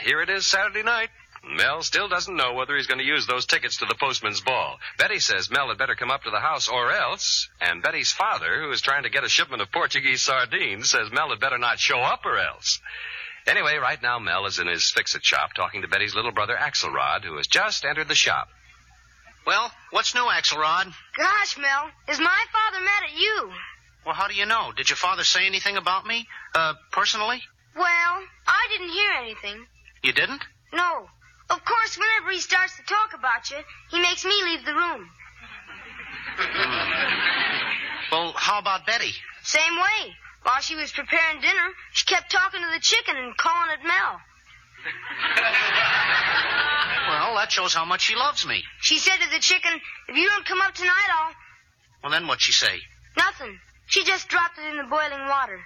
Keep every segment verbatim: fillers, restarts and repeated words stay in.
here it is Saturday night. Mel still doesn't know whether he's going to use those tickets to the postman's ball. Betty says Mel had better come up to the house or else. And Betty's father, who is trying to get a shipment of Portuguese sardines, says Mel had better not show up or else. Anyway, right now Mel is in his fix-it shop talking to Betty's little brother Axelrod, who has just entered the shop. Well, what's new, Axelrod? Gosh, Mel, is my father mad at you? Well, how do you know? Did your father say anything about me, uh, personally? Well, I didn't hear anything. You didn't? No. Of course, whenever he starts to talk about you, he makes me leave the room. Hmm. Well, how about Betty? Same way. While she was preparing dinner, she kept talking to the chicken and calling it Mel. Well, that shows how much she loves me. She said to the chicken, if you don't come up tonight, I'll... Well, then what'd she say? Nothing. She just dropped it in the boiling water.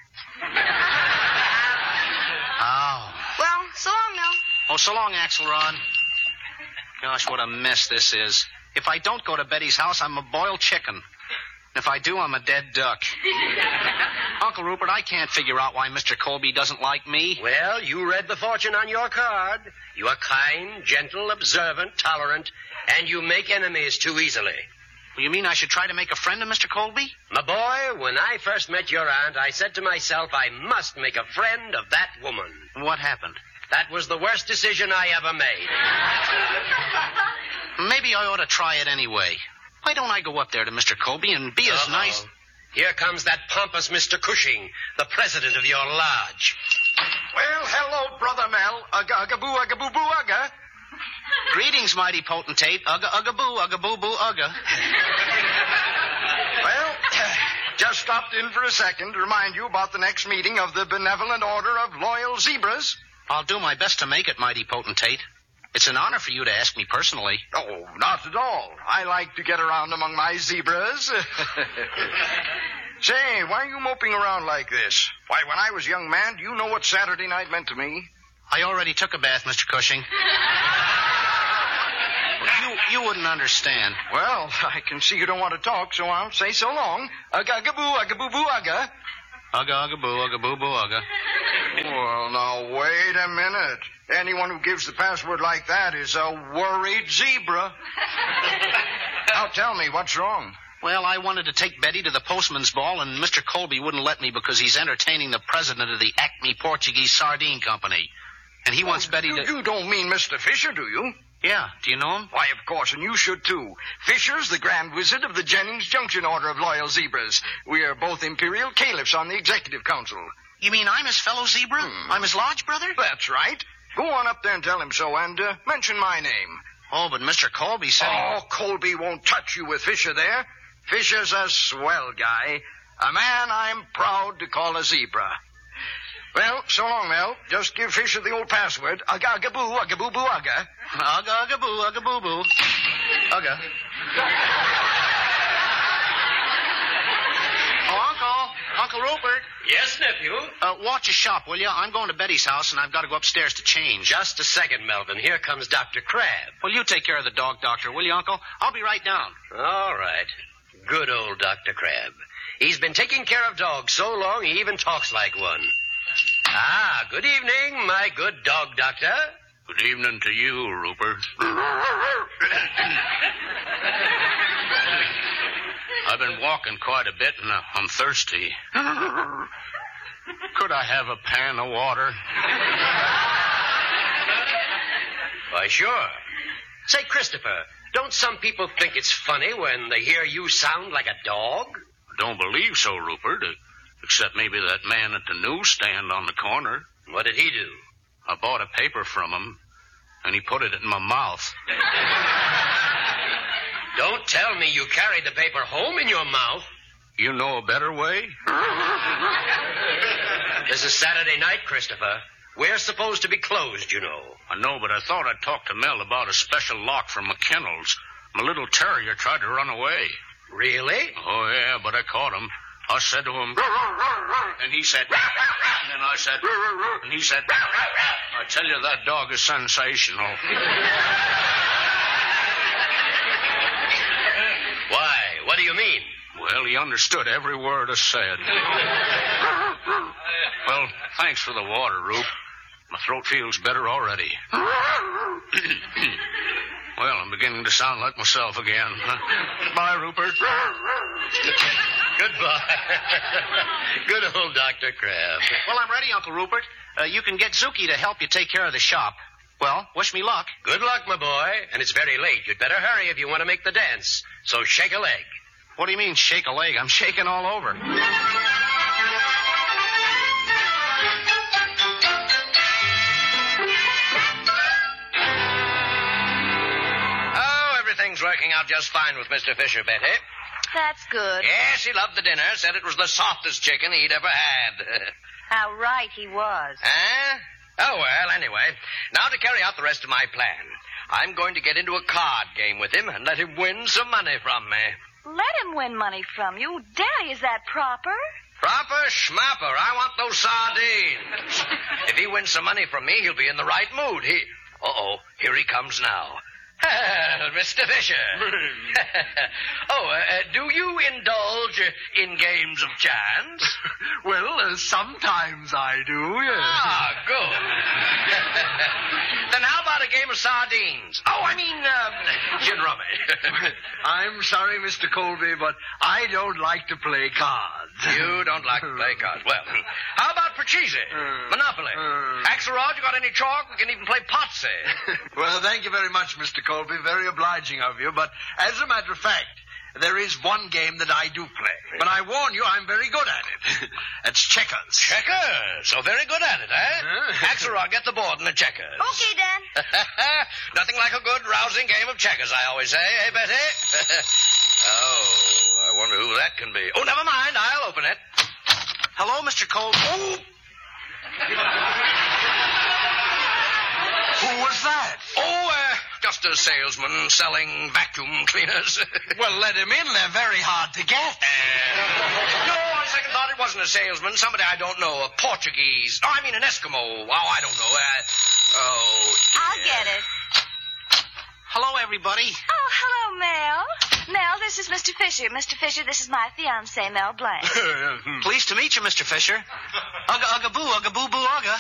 Oh. Well, so long, Mel. Oh, so long, Axelrod. Gosh, what a mess this is. If I don't go to Betty's house, I'm a boiled chicken. If I do, I'm a dead duck. Uncle Rupert, I can't figure out why Mister Colby doesn't like me. Well, you read the fortune on your card. You are kind, gentle, observant, tolerant, and you make enemies too easily. Well, you mean I should try to make a friend of Mister Colby? My boy, when I first met your aunt, I said to myself, I must make a friend of that woman. What happened? That was the worst decision I ever made. Maybe I ought to try it anyway. Why don't I go up there to Mister Colby and be as Uh-oh. nice... Here comes that pompous Mister Cushing, the president of your lodge. Well, hello, Brother Mel. Ugga, ugga, boo, ugga, boo, boo, ugga. Greetings, mighty potentate. Ugga, ugga, boo, ugga, boo, boo, ugga. Well, just stopped in for a second to remind you about the next meeting of the Benevolent Order of Loyal Zebras. I'll do my best to make it, mighty potentate. It's an honor for you to ask me personally. Oh, not at all. I like to get around among my zebras. Say, why are you moping around like this? Why, when I was a young man, do you know what Saturday night meant to me? I already took a bath, Mister Cushing. you, you wouldn't understand. Well, I can see you don't want to talk, so I'll say so long. Ugga, ugga, boo, ugga, boo, boo, ugga. Ugga, ugga, boo, ugga, boo, boo, ugga. Well, now, wait a minute. Anyone who gives the password like that is a worried zebra. Now, tell me, what's wrong? Well, I wanted to take Betty to the postman's ball, and Mister Colby wouldn't let me because he's entertaining the president of the Acme Portuguese Sardine Company. And he wants oh, Betty you, to... You don't mean Mister Fisher, do you? Yeah. Do you know him? Why, of course, and you should, too. Fisher's the Grand Wizard of the Jennings Junction Order of Loyal Zebras. We are both imperial caliphs on the Executive Council. You mean I'm his fellow zebra? Hmm. I'm his lodge brother? That's right. Go on up there and tell him so, and uh, mention my name. Oh, but Mister Colby said... Oh, Colby won't touch you with Fisher there. Fisher's a swell guy. A man I'm proud to call a zebra. Well, so long, Mel. Just give Fisher the old password. Ugga, ugga, boo, ugga, boo, boo, ugga. Ugga, ugga, boo, ugga, boo, boo. Ugga. Oh, Uncle. Uncle Rupert. Yes, nephew? Uh, watch your shop, will you? I'm going to Betty's house, and I've got to go upstairs to change. Just a second, Melvin. Here comes Doctor Crab. Well, you take care of the dog, Doctor, will you, Uncle? I'll be right down. All right. Good old Doctor Crab. He's been taking care of dogs so long he even talks like one. Ah, good evening, my good dog doctor. Good evening to you, Rupert. I've been walking quite a bit, and I'm thirsty. Could I have a pan of water? Why, sure. Say, Christopher, don't some people think it's funny when they hear you sound like a dog? I don't believe so, Rupert. Except maybe that man at the newsstand on the corner. What did he do? I bought a paper from him, and he put it in my mouth. Don't tell me you carried the paper home in your mouth. You know a better way? This is Saturday night, Christopher. We're supposed to be closed, you know. I know, but I thought I'd talk to Mel about a special lock from McKinnell's. My little terrier tried to run away. Really? Oh, yeah, but I caught him. I said to him, and he said, and then I said, and he said, I tell you, that dog is sensational. Why? What do you mean? Well, he understood every word I said. Well, thanks for the water, Roop. My throat feels better already. Well, I'm beginning to sound like myself again. Bye, Rupert. Goodbye. Good old Doctor Crab. Well, I'm ready, Uncle Rupert. Uh, you can get Zuki to help you take care of the shop. Well, wish me luck. Good luck, my boy. And it's very late. You'd better hurry if you want to make the dance. So shake a leg. What do you mean, shake a leg? I'm shaking all over. Oh, everything's working out just fine with Mister Fisher, Betty. That's good. Yes, he loved the dinner. Said it was the softest chicken he'd ever had. How right he was. Huh? Oh, well, anyway. Now to carry out the rest of my plan. I'm going to get into a card game with him and let him win some money from me. Let him win money from you. Daddy, is that proper? Proper schmapper. I want those sardines. If he wins some money from me, he'll be in the right mood. He... Uh-oh, here he comes now. Mister Fisher. oh, uh, uh, do you indulge uh, in games of chance? Well, uh, sometimes I do, yes. Ah, good. Then how about a game of sardines? Oh, I mean, uh, gin rummy. I'm sorry, Mister Colby, but I don't like to play cards. You don't like to play cards. Well, how about Pachisi? Uh, Monopoly? uh, Axelrod, you got any chalk? We can even play Potsy. Well, thank you very much, Mister Colby. Very obliging of you. But as a matter of fact, there is one game that I do play. But I warn you, I'm very good at it. That's checkers. Checkers? So very good at it, eh? Uh. Axelrod, get the board and the checkers. Okay, Dad. Nothing like a good, rousing game of checkers, I always say. Eh, Betty? Oh, I wonder who that can be. Oh, never mind. I'll open it. Hello, Mister Cole. Oh! Who was that? Oh, uh, just a salesman selling vacuum cleaners. Well, let him in. They're very hard to get. Uh, no, on second thought, it wasn't a salesman. Somebody I don't know. A Portuguese. Oh, I mean an Eskimo. Oh, I don't know. Uh, oh, dear. I'll get it. Hello, everybody. Oh, hello, Mel. Mel, this is Mister Fisher. Mister Fisher, this is my fiancée, Mel Blanc. Pleased to meet you, Mister Fisher. Ugga, ugga, boo, ugga, boo, boo, ugga.